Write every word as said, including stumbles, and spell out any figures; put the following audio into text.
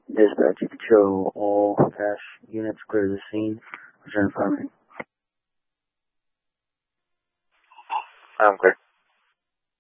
Dispatch, you can show all cash units clear the scene. Return firing. I'm clear.